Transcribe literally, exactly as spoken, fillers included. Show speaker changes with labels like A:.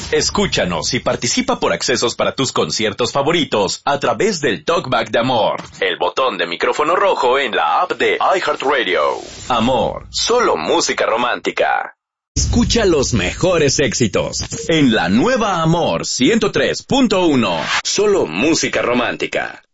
A: Escúchanos y participa por accesos para tus conciertos favoritos a través del Talkback de Amor, el botón de micrófono rojo en la app de iHeartRadio. Amor, solo música romántica. Escucha los mejores éxitos en la nueva Amor ciento tres punto uno. Solo música romántica.